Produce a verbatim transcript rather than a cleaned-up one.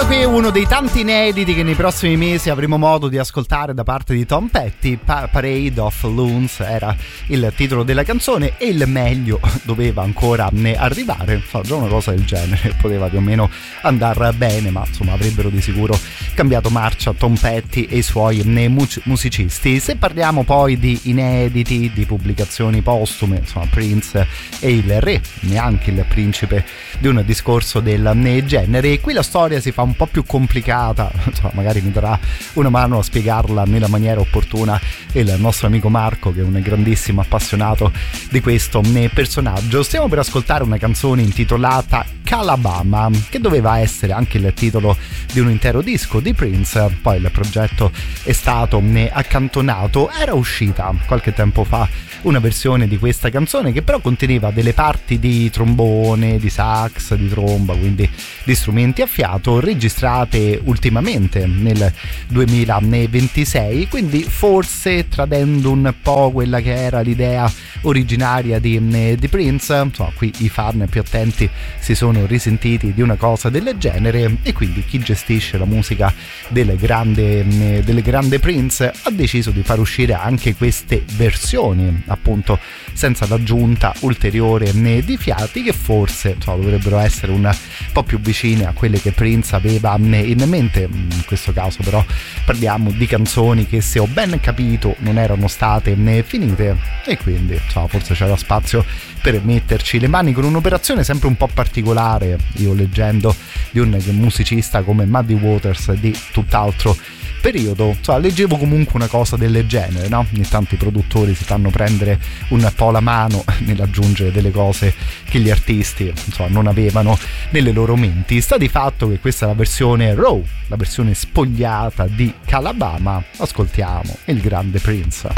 qui uno dei tanti inediti che nei prossimi mesi avremo modo di ascoltare da parte di Tom Petty. Pa- Parade of Loons era il titolo della canzone e il meglio doveva ancora ne arrivare. So, già una cosa del genere poteva più o meno andare bene, ma insomma avrebbero di sicuro cambiato marcia Tom Petty e i suoi musicisti. Se parliamo poi di inediti, di pubblicazioni postume, insomma Prince e il re, neanche il principe di un discorso del genere. Qui la storia si fa un po' più complicata, insomma, magari mi darà una mano a spiegarla nella maniera opportuna il nostro amico Marco, che è un grandissimo appassionato di questo personaggio. Stiamo per ascoltare una canzone intitolata Calabama, che doveva essere anche il titolo di un intero disco di Prince, poi il progetto è stato accantonato. Era uscita qualche tempo fa una versione di questa canzone che però conteneva delle parti di trombone, di sax, di tromba, quindi di strumenti a fiato, registrate ultimamente nel duemilaventisei, quindi forse tradendo un po' quella che era l'idea originaria di, di Prince. Insomma, qui i fan più attenti si sono risentiti di una cosa del genere e quindi chi gestisce la musica del grande, del grande Prince ha deciso di far uscire anche queste versioni, appunto senza l'aggiunta ulteriore di fiati, che forse insomma, dovrebbero essere un po' più vicine a quelle che Prince aveva in mente. In questo caso però parliamo di canzoni che, se ho ben capito, non erano state finite e quindi insomma, forse c'era spazio per metterci le mani con un'operazione sempre un po' particolare. Io leggendo di un musicista come Muddy Waters di tutt'altro periodo, insomma, leggevo comunque una cosa del genere, no? Ogni tanto i produttori si fanno prendere un po' la mano nell'aggiungere delle cose che gli artisti insomma, non avevano nelle loro menti. Sta di fatto che questa è la versione raw, la versione spogliata di Calabama. Ascoltiamo il grande Prince.